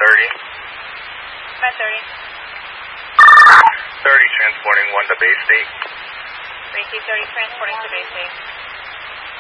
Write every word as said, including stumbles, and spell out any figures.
thirty. five thirty. thirty transporting one to Bay State. Bay State thirty transporting to Bay State.